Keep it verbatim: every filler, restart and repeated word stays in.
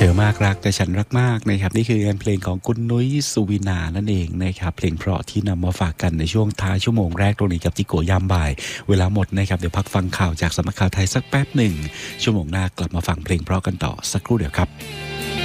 ธอมากรักแต่ฉันรักมากนะครับนี่คืองานเพลงของคุณนุ้ยสุวินานั่นเองนะครับเพลงเพราะที่นำมาฝากกันในช่วงท้ายชั่วโมงแรกตรงนี้กับจิโกยามบ่ายเวลาหมดนะครับเดี๋ยวพักฟังข่าวจากสำนักข่าวไทยสักแป๊บหนึ่งชั่วโมงหน้ากลับมาฟังเพลงเพราะกันต่อสักครู่เดียวครับ